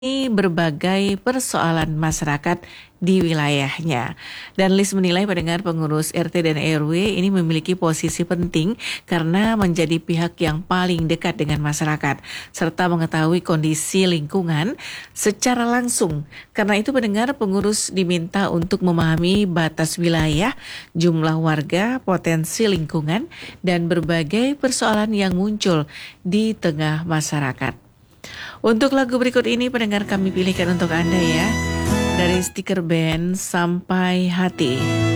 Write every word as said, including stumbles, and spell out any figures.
berbagai persoalan masyarakat di wilayahnya. Dan Lis menilai pendengar pengurus R T dan R W ini memiliki posisi penting karena menjadi pihak yang paling dekat dengan masyarakat serta mengetahui kondisi lingkungan secara langsung. Karena itu pendengar pengurus diminta untuk memahami batas wilayah, jumlah warga, potensi lingkungan, dan berbagai persoalan yang muncul di tengah masyarakat. Untuk lagu berikut ini pendengar kami pilihkan untuk Anda ya. Dari stiker band Sampai Hati.